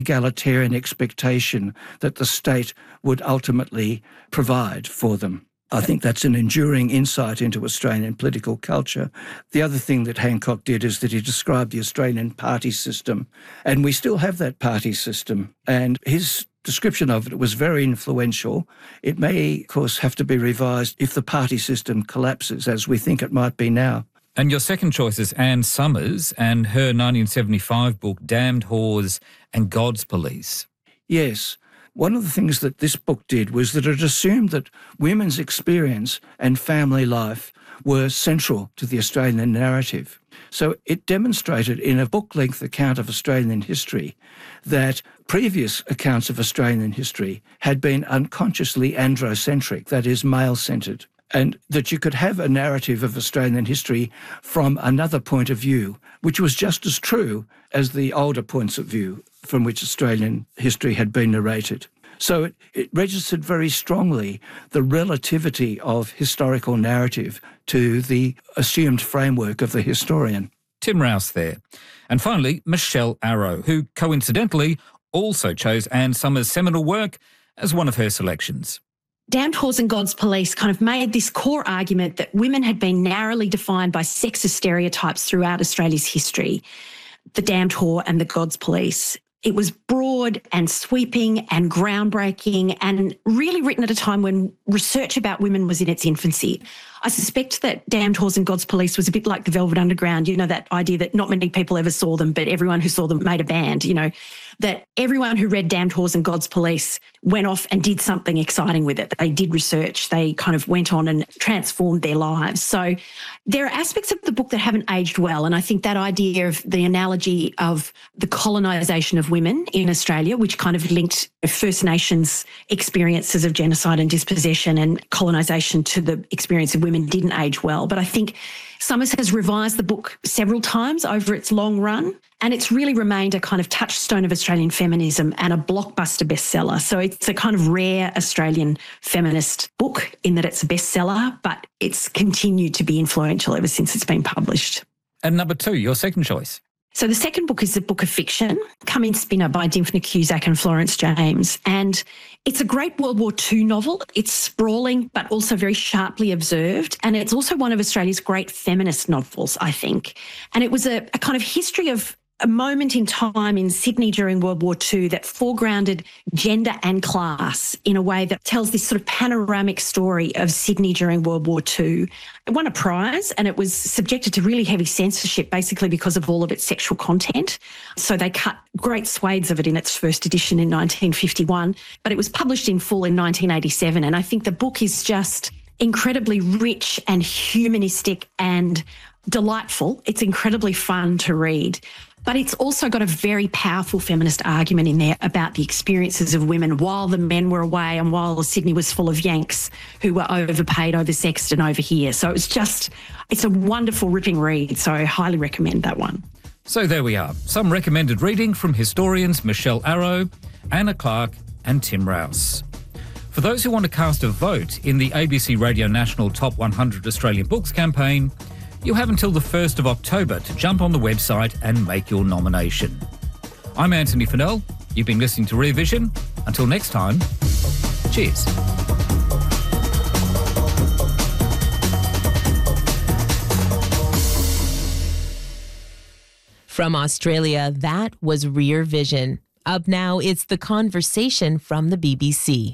egalitarian expectation that the state would ultimately provide for them. I think that's an enduring insight into Australian political culture. The other thing that Hancock did is that he described the Australian party system, and we still have that party system. And his description of it was very influential. It may, of course, have to be revised if the party system collapses, as we think it might be now. And your second choice is Anne Summers and her 1975 book, Damned Whores and God's Police. Yes. One of the things that this book did was that it assumed that women's experience and family life were central to the Australian narrative. So it demonstrated in a book-length account of Australian history that previous accounts of Australian history had been unconsciously androcentric, that is, male-centred, and that you could have a narrative of Australian history from another point of view, which was just as true as the older points of view from which Australian history had been narrated. So it registered very strongly the relativity of historical narrative to the assumed framework of the historian. Tim Rouse there. And finally, Michelle Arrow, who coincidentally also chose Anne Summers' seminal work as one of her selections. Damned Whores and God's Police kind of made this core argument that women had been narrowly defined by sexist stereotypes throughout Australia's history, the damned whore and the God's Police. It was broad and sweeping and groundbreaking and really written at a time when research about women was in its infancy. I suspect that Damned Whores and God's Police was a bit like the Velvet Underground, you know, that idea that not many people ever saw them, but everyone who saw them made a band, you know, that everyone who read Damned Whores and God's Police went off and did something exciting with it. They did research. They kind of went on and transformed their lives. So there are aspects of the book that haven't aged well. And I think that idea of the analogy of the colonisation of women in Australia, which kind of linked First Nations experiences of genocide and dispossession and colonisation to the experience of women, didn't age well. But I think Summers has revised the book several times over its long run, and it's really remained a kind of touchstone of Australian feminism and a blockbuster bestseller. So it's a kind of rare Australian feminist book in that it's a bestseller, but it's continued to be influential ever since it's been published. And number two, your second choice. So the second book is a book of fiction, Come In Spinner by Dymphna Cusack and Florence James. And it's a great World War II novel. It's sprawling, but also very sharply observed. And it's also one of Australia's great feminist novels, I think. And it was a kind of history of a moment in time in Sydney during World War II that foregrounded gender and class in a way that tells this sort of panoramic story of Sydney during World War II. It won a prize and it was subjected to really heavy censorship basically because of all of its sexual content. So they cut great swathes of it in its first edition in 1951, but it was published in full in 1987. And I think the book is just incredibly rich and humanistic and delightful. It's incredibly fun to read. But it's also got a very powerful feminist argument in there about the experiences of women while the men were away and while Sydney was full of Yanks who were overpaid, oversexed and over here. So it's a wonderful, ripping read. So I highly recommend that one. So there we are. Some recommended reading from historians Michelle Arrow, Anna Clark and Tim Rouse. For those who want to cast a vote in the ABC Radio National Top 100 Australian Books campaign, you have until the 1st of October to jump on the website and make your nomination. I'm Anthony Fennell. You've been listening to Rear Vision. Until next time, cheers. From Australia, that was Rear Vision. Up now, it's The Conversation from the BBC.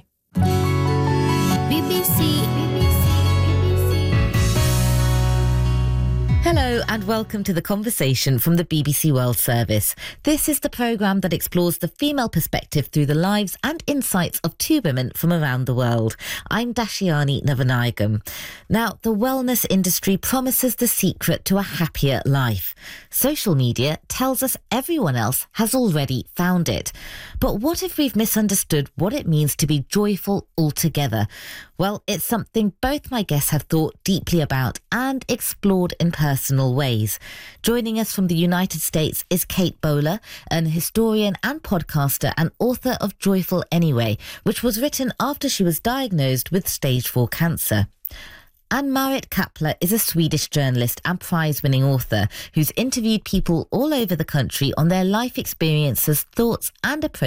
Hello and welcome to The Conversation from the BBC World Service. This is the programme that explores the female perspective through the lives and insights of two women from around the world. I'm Dashiani Navanayagam. Now, the wellness industry promises the secret to a happier life. Social media tells us everyone else has already found it. But what if we've misunderstood what it means to be joyful altogether? Well, it's something both my guests have thought deeply about and explored in personal ways. Joining us from the United States is Kate Bowler, an historian and podcaster and author of Joyful Anyway, which was written after she was diagnosed with stage 4 cancer. And Marit Kapler is a Swedish journalist and prize-winning author who's interviewed people all over the country on their life experiences, thoughts and approaches